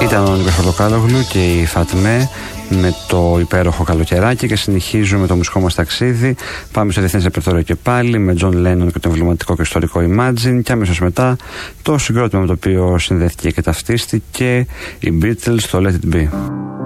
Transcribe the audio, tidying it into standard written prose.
Ήταν ο Νίκος Πορτοκάλογλου και η Φατμέ με το υπέροχο καλοκαιράκι και συνεχίζουμε το μουσικό μας ταξίδι. Πάμε στο διεθνές ρεπερτόριο και πάλι με John Lennon και το εμβληματικό και ιστορικό Imagine και αμέσως μετά το συγκρότημα με το οποίο συνδέθηκε και ταυτίστηκε οι Beatles, το Let It Be.